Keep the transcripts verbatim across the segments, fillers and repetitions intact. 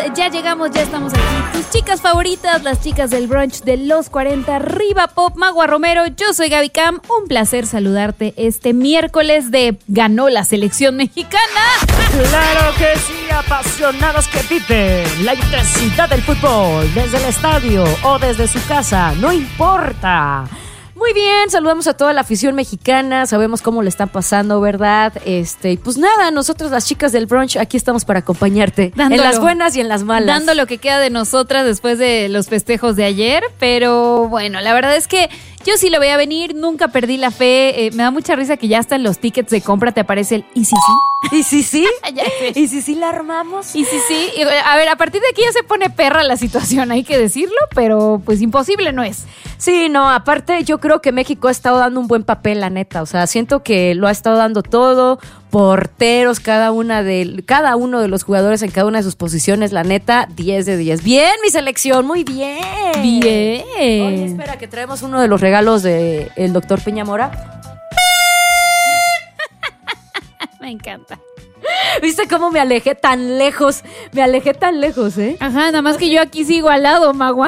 Ya llegamos, ya estamos aquí. Tus chicas favoritas, las chicas del brunch de los cuarenta, Riva Pop, Magua Romero. Yo soy Gaby Cam. Un placer saludarte este miércoles de ganó la selección mexicana. Claro que sí, apasionados que viven la intensidad del fútbol desde el estadio o desde su casa, no importa. Muy bien, saludamos a toda la afición mexicana, sabemos cómo le están pasando, ¿verdad? Este, pues nada, nosotros las chicas del brunch aquí estamos para acompañarte, Dándolo, en las buenas y en las malas. Dando lo que queda de nosotras después de los festejos de ayer, pero bueno, la verdad es que yo sí lo veía venir, nunca perdí la fe, eh, me da mucha risa que ya hasta en los tickets de compra te aparece el ¿y si sí? ¿Y si sí? ¿Y si sí la armamos? ¿Y si sí? A ver, a partir de aquí ya se pone perra la situación, hay que decirlo, pero pues imposible no es. Sí, no, aparte yo creo que México ha estado dando un buen papel, la neta, o sea, siento que lo ha estado dando todo, porteros, cada una de cada uno de los jugadores en cada una de sus posiciones, la neta, diez de diez. Bien, mi selección, muy bien. Bien. Oye, espera, que traemos uno de los regalos del de doctor Peñamora. Me encanta. ¿Viste cómo me alejé tan lejos? Me alejé tan lejos, ¿eh? Ajá, nada más que yo aquí sigo al lado, Magua.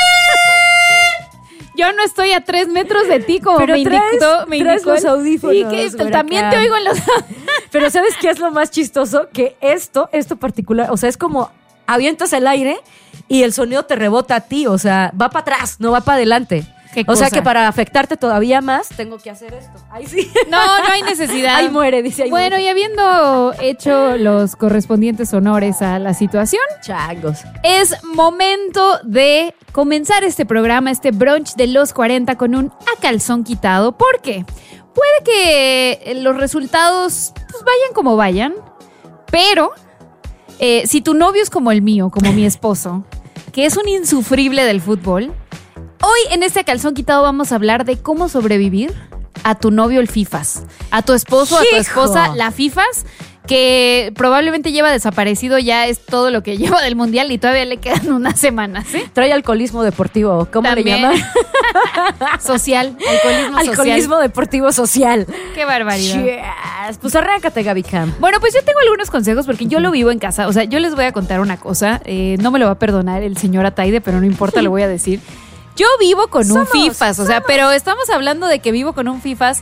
Yo no estoy a tres metros de ti como pero me traes, indicó. Me traes indicó los audífonos. Sí, que esto, también te oigo en los... Pero ¿sabes qué es lo más chistoso? Que esto, esto particular, o sea, es como avientas el aire y el sonido te rebota a ti, o sea, va para atrás, no va para adelante. O sea que para afectarte todavía más, tengo que hacer esto. Ahí sí. No, no hay necesidad. Ahí muere, dice. Ahí bueno, muere. Y habiendo hecho los correspondientes honores a la situación, changos, es momento de comenzar este programa, este brunch de los cuarenta con un a calzón quitado. ¿Por qué? Puede que los resultados pues, vayan como vayan, pero eh, si tu novio es como el mío, como mi esposo, que es un insufrible del fútbol, hoy en este calzón quitado vamos a hablar de cómo sobrevivir a tu novio el FIFAs, a tu esposo, a tu esposa la FIFAs, que probablemente lleva desaparecido, ya es todo lo que lleva del mundial y todavía le quedan unas semanas, ¿eh? Trae alcoholismo deportivo, ¿cómo ¿También? le llaman? Social, alcoholismo social. Alcoholismo deportivo social. Qué barbaridad. Yes. Pues arráncate, Gaby Cam. Bueno, pues yo tengo algunos consejos porque yo lo vivo en casa, o sea, yo les voy a contar una cosa, eh, no me lo va a perdonar el señor Ataide, pero no importa, lo voy a decir. Yo vivo con somos, un FIFAs, o sea, somos. Pero estamos hablando de que vivo con un FIFAs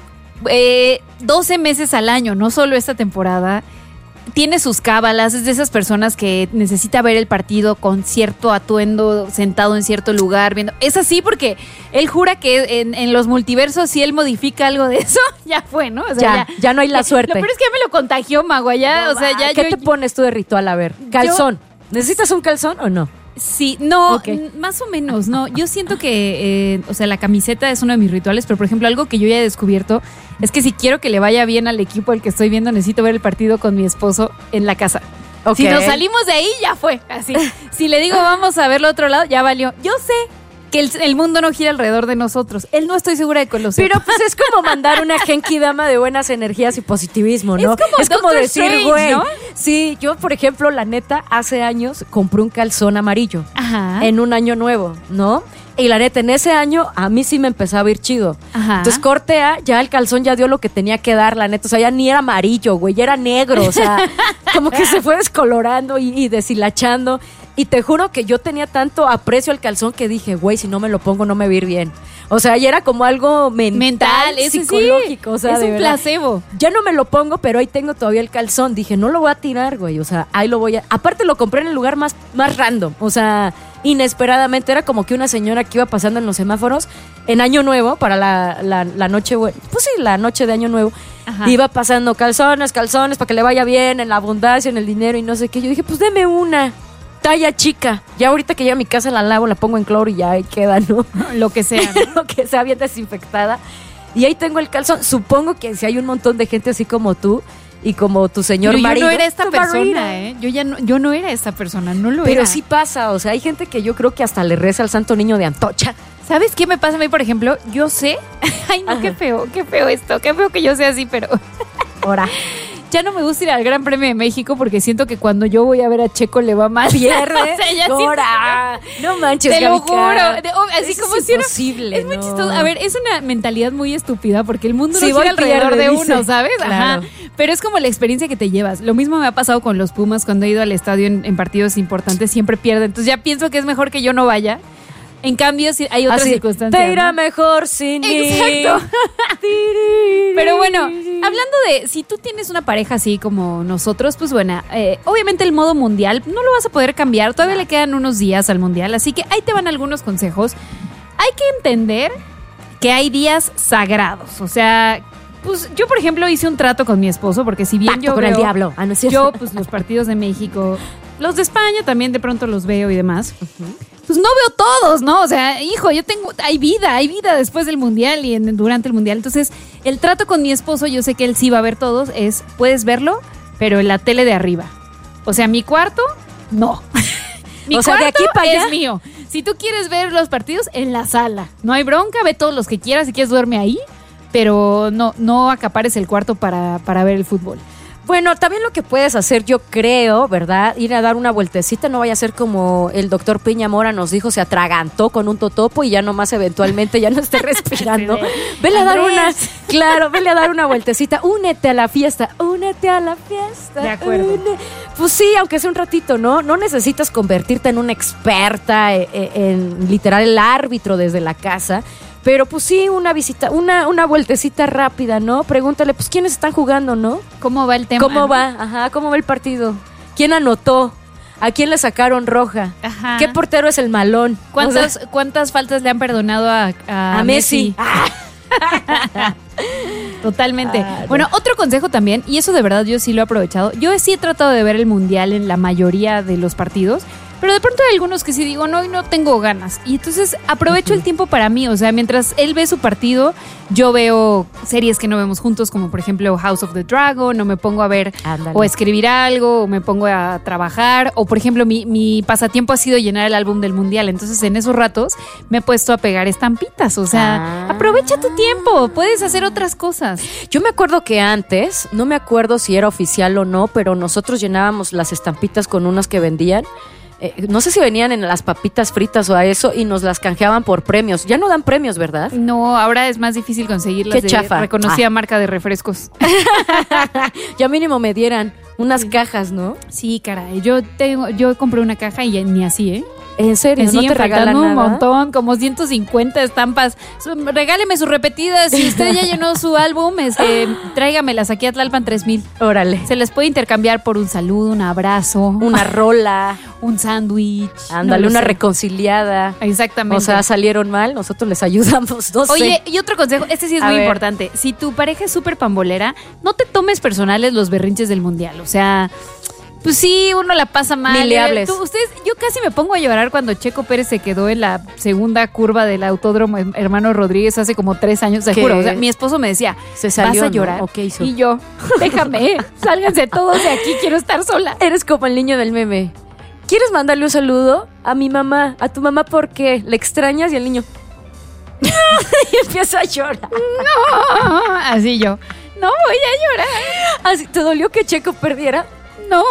eh, doce meses al año, no solo esta temporada. Tiene sus cábalas, es de esas personas que necesita ver el partido con cierto atuendo, sentado en cierto lugar, viendo. Es así porque él jura que en, en los multiversos, si él modifica algo de eso, ya fue, ¿no? O sea, ya, ya, ya no hay la ya, suerte. Lo peor es que ya me lo contagió, Magua, ya, no, o sea, ya ¿Qué yo, te pones tú de ritual? A ver, calzón. Yo, ¿necesitas un calzón o no? Sí, no, okay. Más o menos, no. Yo siento que, eh, o sea, la camiseta es uno de mis rituales, pero por ejemplo, algo que yo ya he descubierto es que si quiero que le vaya bien al equipo al que estoy viendo, necesito ver el partido con mi esposo en la casa. Okay. Si nos salimos de ahí, ya fue, así. Si le digo vamos a verlo otro lado, ya valió. Yo sé que el, el mundo no gira alrededor de nosotros. Él no estoy segura de que lo sepa. Pero pues es como mandar una Genki Dama de buenas energías y positivismo, ¿no? Es como, es como decir, güey, ¿no? Sí, yo por ejemplo, la neta, hace años compré un calzón amarillo. Ajá. En un año nuevo, ¿no? Y la neta, en ese año a mí sí me empezaba a ir chido. Ajá. Entonces cortea, ya el calzón ya dio lo que tenía que dar, la neta. O sea, ya ni era amarillo, güey, ya era negro. O sea, como que se fue descolorando y, y deshilachando. Y te juro que yo tenía tanto aprecio al calzón que dije, güey, si no me lo pongo no me va a ir bien. O sea, ya era como algo mental, mental eso psicológico. Sí, o sea, es de un verdad. placebo. Ya no me lo pongo, pero ahí tengo todavía el calzón. Dije, no lo voy a tirar, güey. O sea, ahí lo voy a... Aparte lo compré en el lugar más, más random. O sea, inesperadamente. Era como que una señora que iba pasando en los semáforos en Año Nuevo, para la, la, la noche... Pues sí, la noche de Año Nuevo. Ajá. Iba pasando calzones, calzones, para que le vaya bien, en la abundancia, en el dinero y no sé qué. Yo dije, pues deme una talla chica. Ya ahorita que llego a mi casa la lavo, la pongo en cloro y ya ahí queda, ¿no? Lo que sea, ¿no? Lo que sea, bien desinfectada. Y ahí tengo el calzón. Supongo que si hay un montón de gente así como tú y como tu señor Pero marido. yo no era esta persona, marido. ¿eh? Yo ya no, yo no era esta persona, no lo Pero era. Pero sí pasa, o sea, hay gente que yo creo que hasta le reza al santo niño de Antocha. ¿Sabes qué me pasa a mí, por ejemplo? Yo sé... Ay, no, Ajá. qué feo, qué feo esto. Qué feo que yo sea así, pero... Ahora... Ya no me gusta ir al Gran Premio de México porque siento que cuando yo voy a ver a Checo le va mal. Pierde. O sea, ya Ahora. No manches, te lo juro. De, oh, así Eso como es si imposible, es muy no. chistoso. A ver, es una mentalidad muy estúpida porque el mundo sí, no gira alrededor pierde, de dice. uno, ¿sabes? Claro. Ajá. Pero es como la experiencia que te llevas. Lo mismo me ha pasado con los Pumas cuando he ido al estadio en, en partidos importantes, siempre pierden. Entonces ya pienso que es mejor que yo no vaya. En cambio, si hay otras Así, circunstancias. te irá ¿no? mejor sin mí. Exacto. Pero bueno, hablando de si tú tienes una pareja así como nosotros, pues bueno, eh, obviamente el modo mundial no lo vas a poder cambiar. Todavía le quedan unos días al mundial, así que ahí te van algunos consejos. Hay que entender que hay días sagrados. O sea, pues yo, por ejemplo, hice un trato con mi esposo, porque si bien Pacto yo con veo, el diablo. Ah, no es cierto. yo, pues los partidos de México, los de España también de pronto los veo y demás. Uh-huh. Pues no veo todos, ¿no? O sea, hijo, yo tengo, hay vida, hay vida después del mundial y en, durante el mundial. Entonces, el trato con mi esposo, yo sé que él sí va a ver todos, es, puedes verlo, pero en la tele de arriba. O sea, mi cuarto, no. Mi o sea, cuarto de aquí para allá es mío. Si tú quieres ver los partidos, en la sala. No hay bronca, ve todos los que quieras, si quieres duerme ahí, pero no, no acapares el cuarto para, para ver el fútbol. Bueno, también lo que puedes hacer, yo creo, ¿verdad? Ir a dar una vueltecita, no vaya a ser como el doctor Piña Mora nos dijo, se atragantó con un totopo y ya nomás eventualmente ya no esté respirando. Vele a dar una, claro, vele a dar una vueltecita, únete a la fiesta, únete a la fiesta. De acuerdo. Une. Pues sí, aunque sea un ratito, ¿no? No necesitas convertirte en una experta, en, en literal el árbitro desde la casa. Pero pues sí, una visita, una, una vueltecita rápida, ¿no? Pregúntale, pues, ¿quiénes están jugando, no? ¿Cómo va el tema? ¿Cómo va? Ajá, ¿cómo va el partido? ¿Quién anotó? ¿A quién le sacaron roja? Ajá. ¿Qué portero es el malón? ¿Cuántas, o sea, ¿cuántas faltas le han perdonado a, a, a Messi? Messi? Totalmente. Claro. Bueno, otro consejo también, y eso de verdad yo sí lo he aprovechado. Yo sí he tratado de ver el mundial en la mayoría de los partidos, pero de pronto hay algunos que sí digo, no, y no tengo ganas. Y entonces aprovecho uh-huh. el tiempo para mí. O sea, mientras él ve su partido, yo veo series que no vemos juntos, como por ejemplo House of the Dragon, o me pongo a ver Ándale. o a escribir algo, o me pongo a trabajar. O por ejemplo, mi, mi pasatiempo ha sido llenar el álbum del mundial. Entonces en esos ratos me he puesto a pegar estampitas. O sea, ah. aprovecha tu tiempo, puedes hacer otras cosas. Yo me acuerdo que antes, no me acuerdo si era oficial o no, pero nosotros llenábamos las estampitas con unas que vendían. Eh, no sé si venían en las papitas fritas o a eso y nos las canjeaban por premios. Ya no dan premios, ¿verdad? No, ahora es más difícil conseguirlas. Qué de chafa. Reconocida ah. marca de refrescos. Ya mínimo me dieran unas sí. cajas, ¿no? Sí, caray. Yo tengo, yo compré una caja y ni así, ¿eh? ¿En serio? Me ¿No te regalan un nada? montón, como ciento cincuenta estampas. Regáleme sus repetidas. Si usted ya llenó su álbum, este, tráigamelas aquí a Tlalpan tres mil. Órale. Se les puede intercambiar por un saludo, un abrazo, una rola, un sándwich. Ándale, no una sé. reconciliada. Exactamente. O sea, salieron mal, nosotros les ayudamos. No Oye, sé. y otro consejo, este sí es a muy ver. importante. Si tu pareja es súper pambolera, no te tomes personales los berrinches del mundial. O sea, pues sí, uno la pasa mal. Ni le hables. Tú, ustedes, yo casi me pongo a llorar cuando Checo Pérez se quedó en la segunda curva del Autódromo Hermano Rodríguez hace como tres años, te juro. O sea, mi esposo me decía, se salió, ¿vas a llorar? ¿no? ¿O qué hizo? Y yo, déjame, sálganse todos de aquí, quiero estar sola. Eres como el niño del meme. ¿Quieres mandarle un saludo a mi mamá? ¿A tu mamá por qué? ¿Le extrañas? Y el niño y empieza a llorar. No, así yo, no voy a llorar. Así, ¿te dolió que Checo perdiera? No.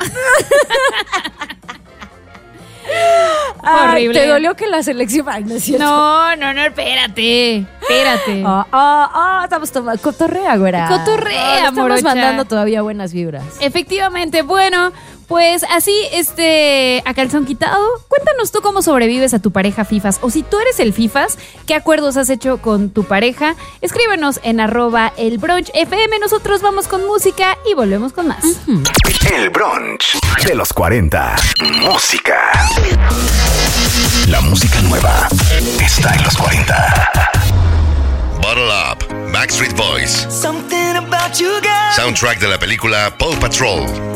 Horrible. ¿Te dolió que la selección? Ay, no, es cierto. no, no, no, espérate. Espérate. Ah, ah, ah, estamos tomando. Cotorrea, güera. Cotorrea, oh, morocha. Estamos mandando todavía buenas vibras. Efectivamente, bueno, pues así, este, a calzón quitado, cuéntanos tú cómo sobrevives a tu pareja fifas. O si tú eres el fifas, ¿qué acuerdos has hecho con tu pareja? Escríbenos en arroba el brunch F M. Nosotros vamos con música y volvemos con más. Uh-huh. El brunch de los cuarenta. Música. La música nueva está en los cuarenta. Bottle Up, Backstreet Boys. Soundtrack de la película Paw Patrol.